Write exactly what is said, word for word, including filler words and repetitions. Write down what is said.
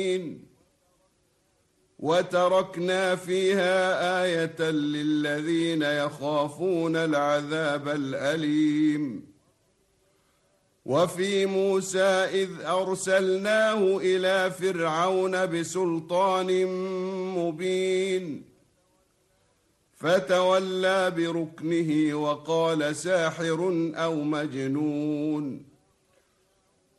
وتركنا فيها آية للذين يخافون العذاب الأليم. وفي موسى إذ أرسلناه إلى فرعون بسلطان مبين فتولى بركنه وقال ساحر أو مجنون